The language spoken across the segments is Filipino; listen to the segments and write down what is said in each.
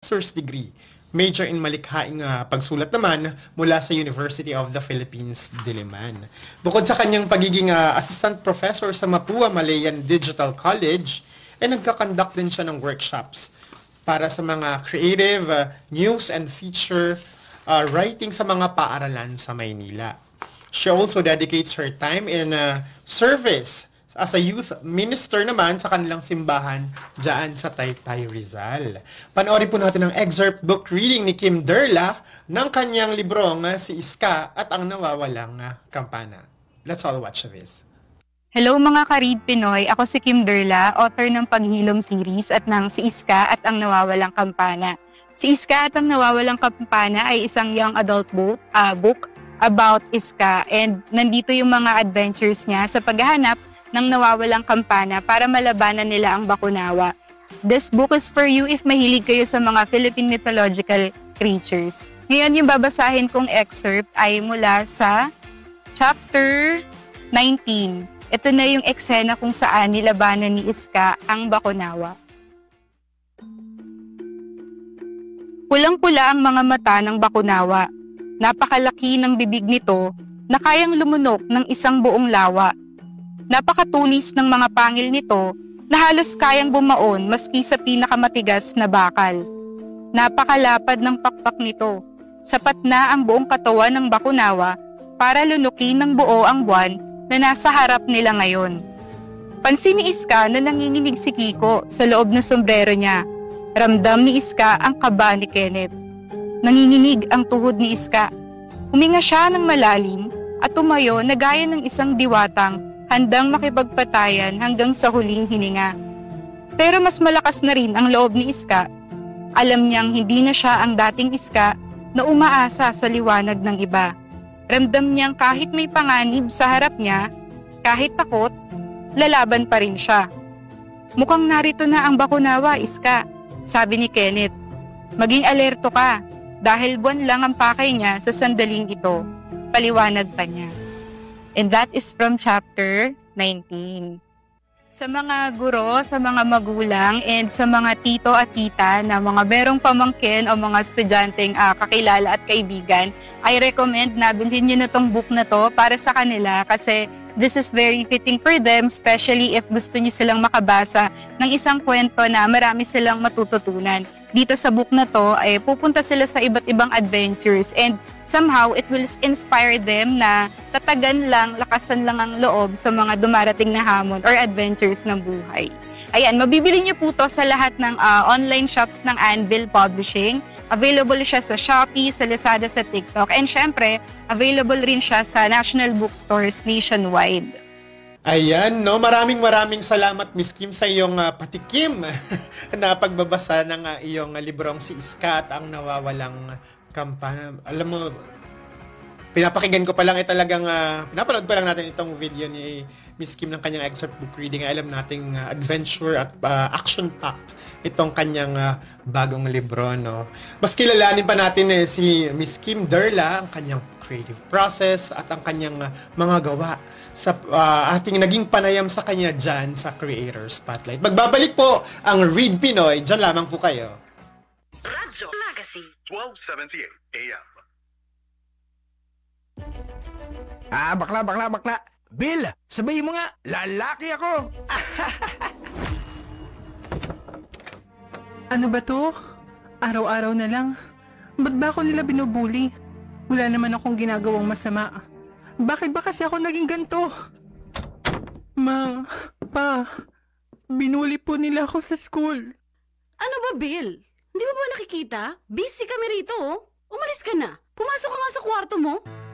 master's degree. Major in malikhaing pagsulat naman mula sa University of the Philippines, Diliman. Bukod sa kanyang pagiging assistant professor sa Mapua Malayan Digital College, nagkakandak din siya ng workshops para sa mga creative news and feature writing sa mga paaralan sa Maynila. She also dedicates her time in service as a youth minister naman sa kanilang simbahan dyan sa Taytay, Rizal. Panoorin po natin ang excerpt book reading ni Kim Derla ng kanyang librong Si Iska at ang Nawawalang Kampana. Let's all watch this. Hello mga ka-Read Pinoy, ako si Kim Derla, author ng Paghilom series at ng Si Iska at ang Nawawalang Kampana. Si Iska at ang Nawawalang Kampana ay isang young adult book about Iska, and nandito yung mga adventures niya sa paghahanap ng nawawalang kampana para malabanan nila ang Bakunawa. This book is for you if mahilig kayo sa mga Philippine mythological creatures. Ngayon yung babasahin kong excerpt ay mula sa chapter 19. Ito na yung eksena kung saan nilabanan ni Iska ang Bakunawa. Pulang-pula ang mga mata ng Bakunawa. Napakalaki ng bibig nito na kayang lumunok ng isang buong lawa. Napakatulis ng mga pangil nito na halos kayang bumaon maski sa pinakamatigas na bakal. Napakalapad ng pakpak nito. Sapat na ang buong katawan ng Bakunawa para lunukin ng buo ang buwan na nasa harap nila ngayon. Pansin ni Iska na nanginginig si Kiko sa loob ng sombrero niya. Ramdam ni Iska ang kaba ni Kenneth. Nanginginig ang tuhod ni Iska. Huminga siya ng malalim at tumayo na gaya ng isang diwatang handang makipagpatayan hanggang sa huling hininga. Pero mas malakas na rin ang loob ni Iska. Alam niyang hindi na siya ang dating Iska na umaasa sa liwanag ng iba. Ramdam niyang kahit may panganib sa harap niya, kahit takot, lalaban pa rin siya. Mukhang narito na ang Bakunawa, Iska, sabi ni Kenneth. Maging alerto ka dahil buwan lang ang pakay niya sa sandaling ito, paliwanag pa niya. And that is from chapter 19. Sa mga guro, sa mga magulang, and sa mga tito at tita na mga merong pamangkin o mga estudyanteng kakilala at kaibigan, I recommend na bilhin nyo na tong book na to para sa kanila kasi this is very fitting for them, especially if gusto nyo silang makabasa ng isang kwento na marami silang matututunan. Dito sa book na to, ay pupunta sila sa iba't ibang adventures and somehow it will inspire them na tatagan lang, lakasan lang ang loob sa mga dumarating na hamon or adventures ng buhay. Ayan, mabibili niyo po to sa lahat ng online shops ng Anvil Publishing. Available siya sa Shopee, sa Lazada, sa TikTok, and syempre, available rin siya sa national bookstores nationwide. Ayan, no? Maraming salamat, Miss Kim, sa iyong patikim na pagbabasa ng iyong librong Si Iska at ang Nawawalang Kampana. Alam mo, pinapakinggan ko pa lang talagang pinapanood pa lang natin itong video ni Miss Kim ng kanyang excerpt book reading. Alam nating adventure at action-packed itong kanyang bagong libro, no? Mas kilalanin pa natin si Miss Kim Derla, ang kanyang creative process at ang kanyang mga gawa sa ating naging panayam sa kanya dyan sa Creator Spotlight. Magbabalik po ang Read Pinoy. Dyan lamang po kayo. Radyo Magazine 1278 AM. Bakla. Bill, sabihin mo nga, lalaki ako. Ano ba to? Araw-araw na lang. Ba't ba ako nila binubuli? Wala naman akong ginagawang masama. Bakit ba kasi ako naging ganito? Pa, binuli po nila ako sa school. Ano ba, Bill? Hindi mo ba nakikita? Busy kami rito, oh. Umalis ka na. Pumasok ka nga sa kwarto mo.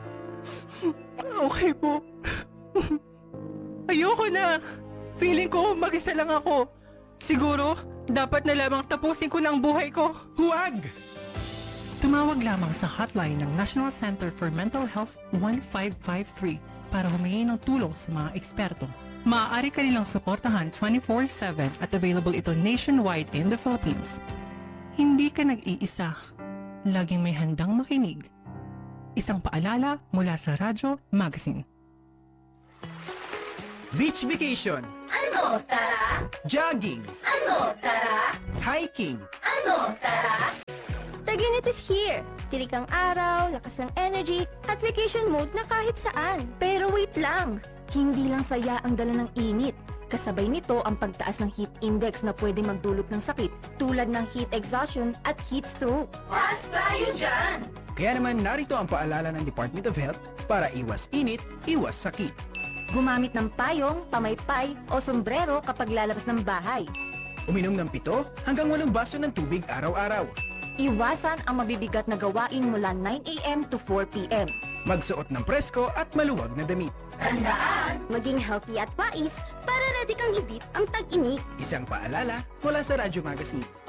Okay po. Ayoko na. Feeling ko mag-isa lang ako. Siguro, dapat na lamang tapusin ko na ang buhay ko. Huwag! Tumawag lamang sa hotline ng National Center for Mental Health 1553 para humingi ng tulong sa mga eksperto. Maaari ka nilang suportahan 24/7 at available ito nationwide in the Philippines. Hindi ka nag-iisa. Laging may handang makinig. Isang paalala mula sa Radyo Magazine. Beach vacation. Ano, tara? Jogging. Ano, tara? Hiking. Ano, tara? Heat is here. Tirik ang araw, lakas ng energy, at vacation mode na kahit saan. Pero wait lang, hindi lang saya ang dala ng init. Kasabay nito ang pagtaas ng heat index na pwede magdulot ng sakit tulad ng heat exhaustion at heat stroke. Pas tayo dyan! Kaya naman narito ang paalala ng Department of Health para iwas init, iwas sakit. Gumamit ng payong, pamaypay o sombrero kapag lalabas ng bahay. Uminom ng 7 hanggang 8 baso ng tubig araw-araw. Iwasan ang mabibigat na gawain mula 9 a.m. to 4 p.m. Magsuot ng presko at maluwag na damit. Maging healthy at wais para ready kang ibit ang tag-init. Isang paalala mula sa Radyo Magazine.